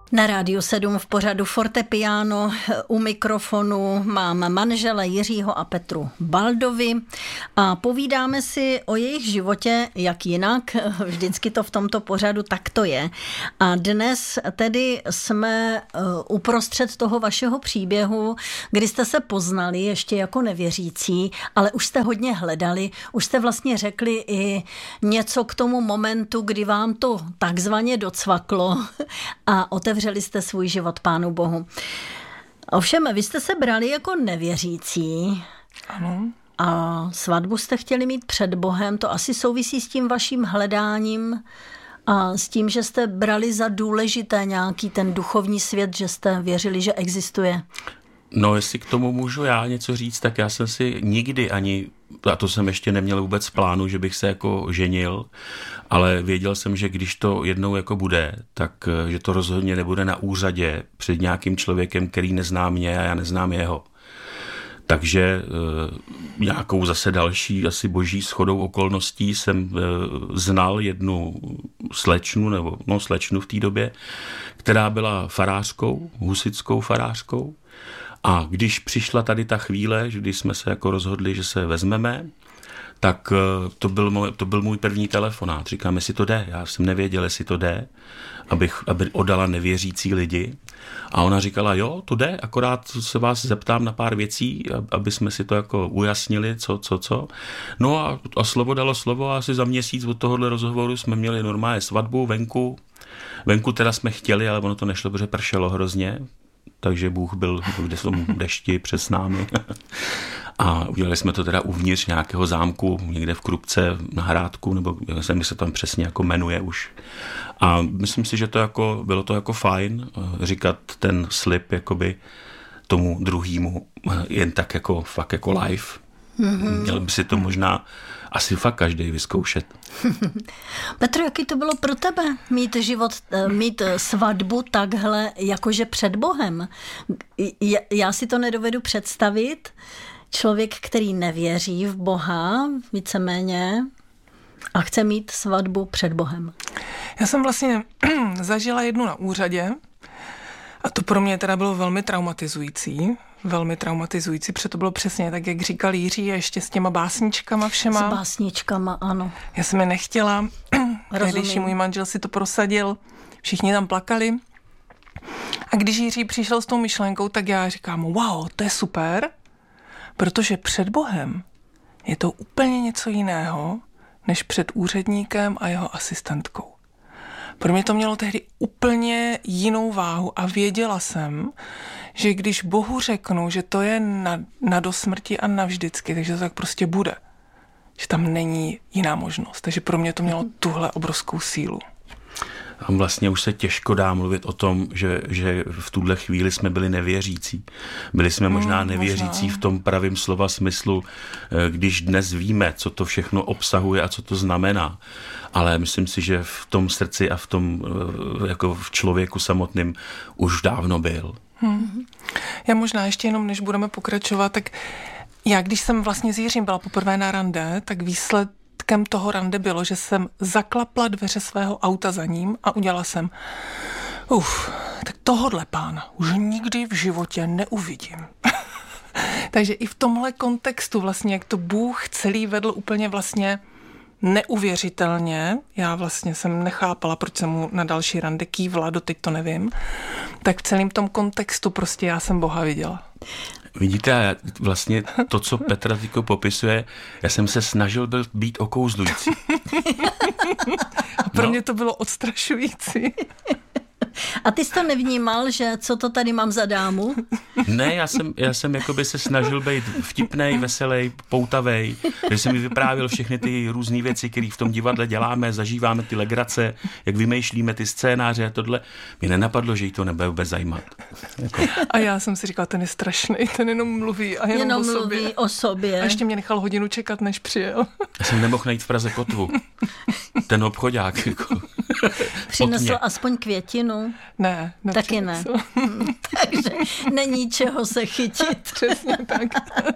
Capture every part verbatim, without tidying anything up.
Na Rádiu sedm v pořadu Fortepiano u mikrofonu mám manžele Jiřího a Petru Baldovi a povídáme si o jejich životě, jak jinak, vždycky to v tomto pořadu tak to je. A dnes tedy jsme uprostřed toho vašeho příběhu, kdy jste se poznali ještě jako nevěřící, ale už jste hodně hledali, už jste vlastně řekli i něco k tomu momentu, kdy vám to takzvaně docvaklo a otevřeli jste svůj život Pánu Bohu. Ovšem, vy jste se brali jako nevěřící. Ano. A svatbu jste chtěli mít před Bohem. To asi souvisí s tím vaším hledáním a s tím, že jste brali za důležité nějaký ten duchovní svět, že jste věřili, že existuje. No, jestli k tomu můžu já něco říct, tak já jsem si nikdy ani, a to jsem ještě neměl vůbec v plánu, že bych se jako ženil, ale věděl jsem, že když to jednou jako bude, tak že to rozhodně nebude na úřadě před nějakým člověkem, který nezná mě a já neznám jeho. Takže e, nějakou zase další asi boží shodou okolností jsem e, znal jednu slečnu, nebo no slečnu v té době, která byla farářkou, husitskou farářkou. A když přišla tady ta chvíle, když jsme se jako rozhodli, že se vezmeme, tak to byl můj, to byl můj první telefonát. Říkám, jestli to jde. Já jsem nevěděl, jestli to jde, abych, aby oddala nevěřící lidi. A ona říkala, jo, to jde, akorát se vás zeptám na pár věcí, aby jsme si to jako ujasnili, co, co, co. No a, a slovo dalo slovo a asi za měsíc od tohohle rozhovoru jsme měli normálně svatbu venku. Venku teda jsme chtěli, ale ono to nešlo, protože pršelo hrozně. Takže Bůh byl v tom dešti přes námi. A udělali jsme to teda uvnitř nějakého zámku, někde v Krupce na Hrádku, nebo jak se tam přesně jako jmenuje už. A myslím si, že to jako, bylo to jako fajn říkat ten slib jakoby tomu druhýmu jen tak jako fakt jako live. Mm-hmm. Měl by si to možná asi fakt každý vyzkoušet. Petro, jaký to bylo pro tebe mít život, mít svatbu takhle jakože před Bohem? Já si to nedovedu představit. Člověk, který nevěří v Boha, víceméně, a chce mít svatbu před Bohem. Já jsem vlastně zažila jednu na úřadě a to pro mě teda bylo velmi traumatizující. Velmi traumatizující, protože to bylo přesně tak, jak říkal Jiří, ještě s těma básničkama všema. S básničkama, ano. Já jsem je nechtěla, když můj manžel si to prosadil, všichni tam plakali. A když Jiří přišel s tou myšlenkou, tak já říkám, wow, to je super, protože před Bohem je to úplně něco jiného, než před úředníkem a jeho asistentkou. Pro mě to mělo tehdy úplně jinou váhu a věděla jsem, že když Bohu řeknu, že to je na, na dosmrti a navždycky, takže to tak prostě bude. Že tam není jiná možnost. Takže pro mě to mělo tuhle obrovskou sílu. A vlastně už se těžko dá mluvit o tom, že, že v tuhle chvíli jsme byli nevěřící. Byli jsme možná hmm, nevěřící možná. V tom pravém slova smyslu, když dnes víme, co to všechno obsahuje a co to znamená. Ale myslím si, že v tom srdci a v tom jako v člověku samotným už dávno byl. Hmm. Já možná ještě jenom, než budeme pokračovat, tak já, když jsem vlastně s Jiřím byla poprvé na rande, tak výsledkem toho rande bylo, že jsem zaklapla dveře svého auta za ním a udělala jsem uf, tak tohodle pána už nikdy v životě neuvidím. Takže i v tomhle kontextu vlastně, jak to Bůh celý vedl úplně vlastně neuvěřitelně, já vlastně jsem nechápala, proč jsem mu na další rande kývla, doteď to nevím, tak v celém tom kontextu prostě já jsem Boha viděla. Vidíte, vlastně to, co Petra tyko popisuje, já jsem se snažil být okouzlující. A pro no. mě to bylo odstrašující. A ty jsi to nevnímal, že co to tady mám za dámu? Ne, já jsem, já jsem jakoby se snažil být vtipnej, veselej, poutavej, že jsem mi vyprávěl všechny ty různé věci, které v tom divadle děláme, zažíváme ty legrace, jak vymýšlíme ty scénáře a tohle. Mě nenapadlo, že jí to nebude vůbec zajímat. Jako. A já jsem si říkala, ten je strašný, ten jenom mluví a jenom, jenom o sobě. mluví o sobě. A ještě mě nechal hodinu čekat, než přijel. Já jsem nemohl najít v Praze kotvu. Ten obchodák. Jako. Přinesl aspoň květinu. Ne. Taky ne. Takže není čeho se chytit. Přesně tak.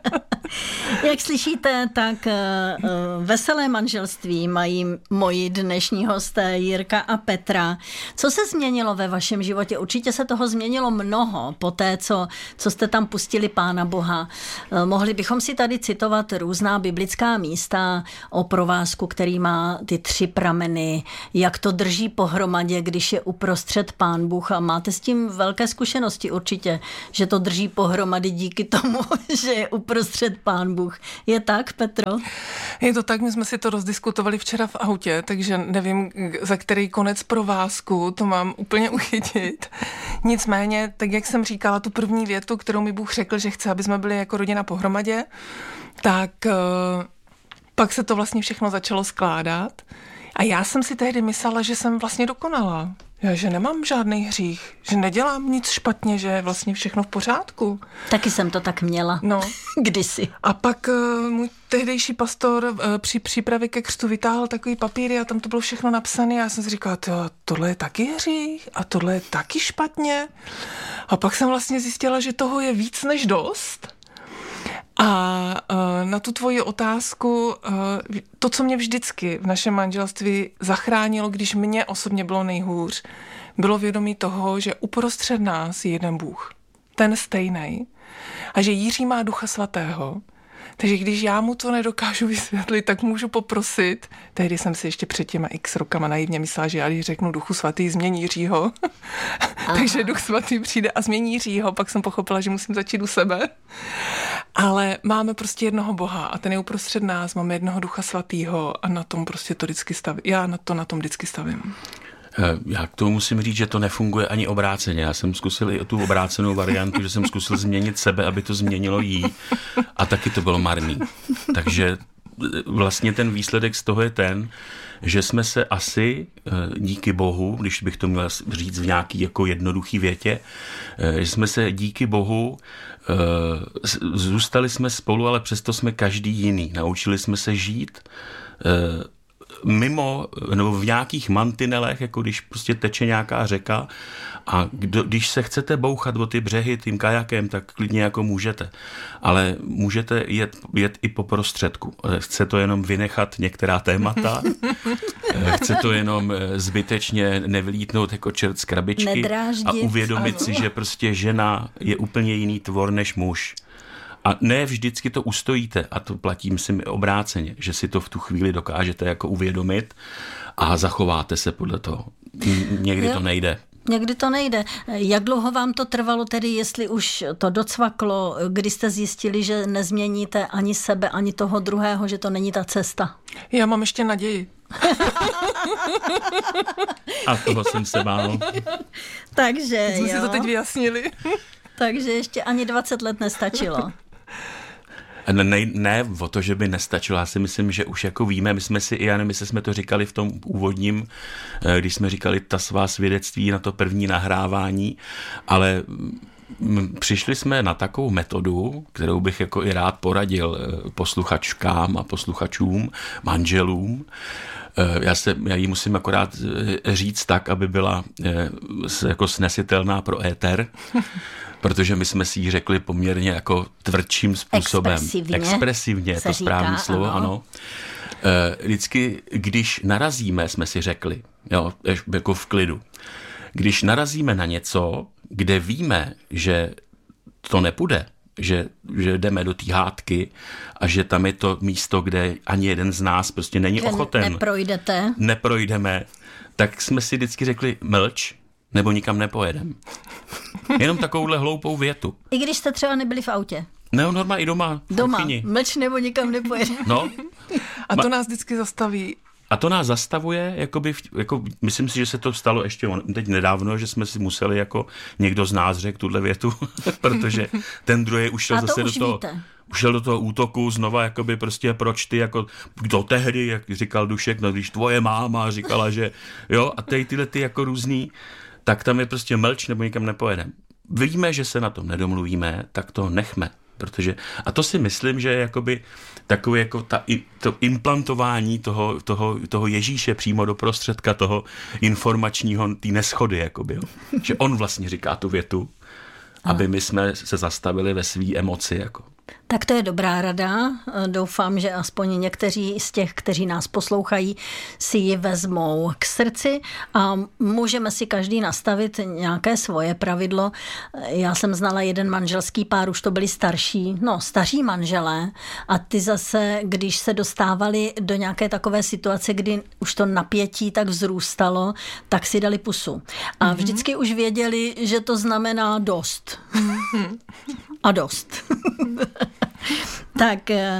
Jak slyšíte, tak veselé manželství mají moji dnešní hosté Jirka a Petra. Co se změnilo ve vašem životě? Určitě se toho změnilo mnoho po té, co, co jste tam pustili Pána Boha. Mohli bychom si tady citovat různá biblická místa o provázku, který má ty tři prameny, jak to drží pohromadě, když je uprostřed Pán Bůh, a máte s tím velké zkušenosti určitě, že to drží pohromady díky tomu, že je uprostřed Pán Bůh. Je tak, Petro? Je to tak, my jsme si to rozdiskutovali včera v autě, takže nevím, za který konec provázku to mám úplně uchytit. Nicméně, tak jak jsem říkala, tu první větu, kterou mi Bůh řekl, že chce, aby jsme byli jako rodina pohromadě, tak uh, pak se to vlastně všechno začalo skládat. A já jsem si tehdy myslela, že jsem vlastně dokonala. Já, že nemám žádný hřích, že nedělám nic špatně, že je vlastně všechno v pořádku. Taky jsem to tak měla. No. Kdysi. A pak uh, můj tehdejší pastor uh, při přípravě ke křtu vytáhl takový papíry a tam to bylo všechno napsané a já jsem si říkala, tohle je taky hřích a tohle je taky špatně. A pak jsem vlastně zjistila, že toho je víc než dost. A uh, na tu tvoji otázku, uh, to, co mě vždycky v našem manželství zachránilo, když mě osobně bylo nejhůř, bylo vědomí toho, že uprostřed nás je jeden Bůh, ten stejnej, a že Jiří má Ducha Svatého. Takže když já mu to nedokážu vysvětlit, tak můžu poprosit. Tehdy jsem si ještě před těma x rokama naivně myslela, že já když řeknu Duchu Svatý, změní Jiřího. Takže Duch Svatý přijde a změní Jiřího. Pak jsem pochopila, že musím začít u sebe. Ale máme prostě jednoho Boha a ten je uprostřed nás. Máme jednoho Ducha Svatýho a na tom prostě to vždycky stavím. Já na to na tom vždycky stavím. Já k tomu musím říct, že to nefunguje ani obráceně. Já jsem zkusil i tu obrácenou variantu, že jsem zkusil změnit sebe, aby to změnilo jí, a taky to bylo marný. Takže vlastně ten výsledek z toho je ten, že jsme se asi díky Bohu, když bych to měl říct v nějaký jako jednoduchý větě, že jsme se díky Bohu zůstali jsme spolu, ale přesto jsme každý jiný. Naučili jsme se žít mimo, nebo v nějakých mantinelech, jako když prostě teče nějaká řeka a kdo, když se chcete bouchat o ty břehy tím kajakem, tak klidně jako můžete. Ale můžete jet, jet i po prostředku. Chce to jenom vynechat některá témata, chce to jenom zbytečně nevylítnout jako čert z krabičky. Nedráždit, a uvědomit ano. si, že prostě žena je úplně jiný tvor než muž. A ne vždycky to ustojíte, a to platí myslím obráceně, že si to v tu chvíli dokážete jako uvědomit a zachováte se podle toho. Někdy jo. to nejde. Někdy to nejde. Jak dlouho vám to trvalo tedy, jestli už to docvaklo, kdy jste zjistili, že nezměníte ani sebe, ani toho druhého, že to není ta cesta? Já mám ještě naději. A toho jsem se bál. Takže jsme jo. si to teď vyjasnili. Takže ještě ani dvacet let nestačilo. Ne, ne, ne o to, že by nestačilo. Já si myslím, že už jako víme, my jsme si, i já nevím, jestli jsme to říkali v tom úvodním, když jsme říkali ta svá svědectví na to první nahrávání, ale přišli jsme na takovou metodu, kterou bych jako i rád poradil posluchačkám a posluchačům, manželům. Já, se, já ji musím akorát říct tak, aby byla jako snesitelná pro éter, protože my jsme si ji řekli poměrně jako tvrdším způsobem. Expresivně. Expresivně, to správné slovo, ano. ano. Vždycky, když narazíme, jsme si řekli, jo, jako v klidu, když narazíme na něco, kde víme, že to nepůjde, že, že jdeme do té hádky a že tam je to místo, kde ani jeden z nás prostě není že ochoten. Neprojdete. Neprojdeme. Tak jsme si vždycky řekli mlč, nebo nikam nepojedem. Jenom takovouhle hloupou větu. I když jste třeba nebyli v autě. Ne, normálně i doma. Doma. Mlč nebo nikam nepojedem. No. A to nás vždycky zastaví. A to nás zastavuje, jakoby, jako, myslím si, že se to stalo ještě teď nedávno, že jsme si museli, jako někdo z nás řekl tuhle větu, protože ten druhý už šel zase už do toho, víte. už šel do toho útoku znova, jakoby prostě proč ty, jako kdo tehdy, jak říkal Dušek, no když tvoje máma říkala, že jo, a tady tyhle ty jako různý, tak tam je prostě mlč nebo nikam nepojedem. Víme, že se na tom nedomluvíme, tak to nechme. Protože, a to si myslím, že je jakoby takové jako ta, to implantování toho, toho, toho Ježíše přímo do prostředka toho informačního, té neschody, jakoby, jo. Že on vlastně říká tu větu, aby my jsme se zastavili ve svý emoci, jako. Tak to je dobrá rada. Doufám, že aspoň někteří z těch, kteří nás poslouchají, si ji vezmou k srdci a můžeme si každý nastavit nějaké svoje pravidlo. Já jsem znala jeden manželský pár, už to byli starší, no staří manželé a ty zase, když se dostávali do nějaké takové situace, kdy už to napětí tak vzrůstalo, tak si dali pusu. A mm-hmm. vždycky už věděli, že to znamená dost. Mm-hmm. A dost. Tak,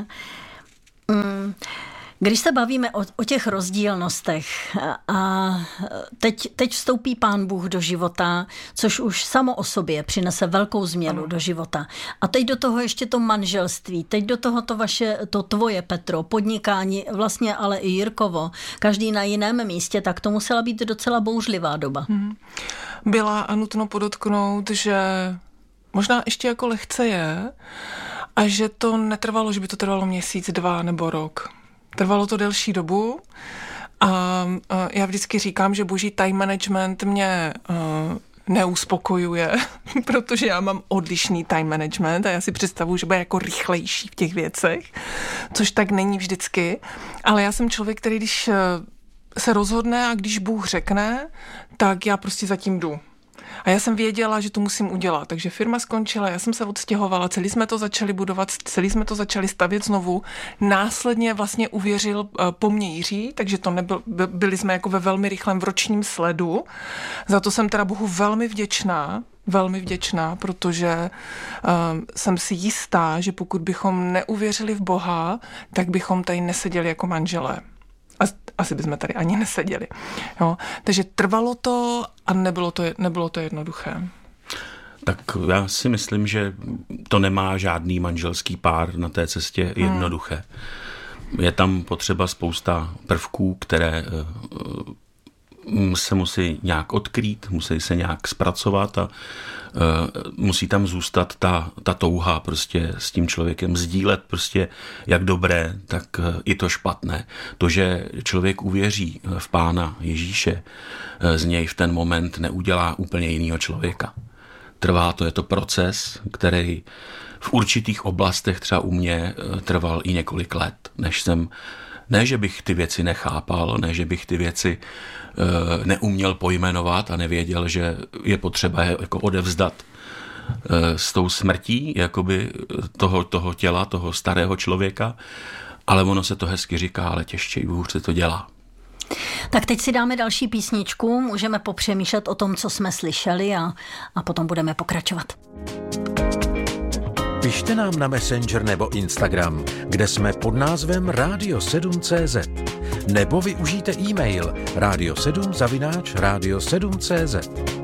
když se bavíme o, o těch rozdílnostech a teď, teď vstoupí Pán Bůh do života, což už samo o sobě přinese velkou změnu do života. A teď do toho ještě to manželství, teď do toho to vaše, to tvoje, Petro, podnikání, vlastně ale i Jirkovo, každý na jiném místě, tak to musela být docela bouřlivá doba. Byla a nutno podotknout, že možná ještě jako lehce je a že to netrvalo, že by to trvalo měsíc, dva nebo rok. Trvalo to delší dobu a, a já vždycky říkám, že boží time management mě uh, neuspokojuje, protože já mám odlišný time management a já si představuji, že bude jako rychlejší v těch věcech, což tak není vždycky, ale já jsem člověk, který když se rozhodne a když Bůh řekne, tak já prostě zatím jdu. A já jsem věděla, že to musím udělat, takže firma skončila, já jsem se odstěhovala, celý jsme to začali budovat, celý jsme to začali stavět znovu. Následně vlastně uvěřil po mně Jiří, takže to nebyl, byli jsme jako ve velmi rychlém ročním sledu. Za to jsem teda Bohu velmi vděčná, velmi vděčná, protože uh, jsem si jistá, že pokud bychom neuvěřili v Boha, tak bychom tady neseděli jako manželé. Asi bychom tady ani neseděli. Jo. Takže trvalo to a nebylo to, nebylo to jednoduché. Tak já si myslím, že to nemá žádný manželský pár na té cestě jednoduché. Hmm. Je tam potřeba spousta prvků, které se musí nějak odkrýt, musí se nějak zpracovat a musí tam zůstat ta, ta touha prostě s tím člověkem sdílet prostě jak dobré, tak i to špatné. To, že člověk uvěří v Pána Ježíše, z něj v ten moment neudělá úplně jinýho člověka. Trvá to, je to proces, který v určitých oblastech třeba u mě trval i několik let, než jsem, ne, že bych ty věci nechápal, ne, že bych ty věci uh, neuměl pojmenovat a nevěděl, že je potřeba je jako odevzdat uh, s tou smrtí jakoby toho, toho těla, toho starého člověka, ale ono se to hezky říká, ale těžčej hůř se to dělá. Tak teď si dáme další písničku, můžeme popřemýšlet o tom, co jsme slyšeli a, a potom budeme pokračovat. Pište nám na Messenger nebo Instagram, kde jsme pod názvem radio sedm tečka cé zet. Nebo využijte e-mail radio sedm zavináč radio sedm tečka cé zet.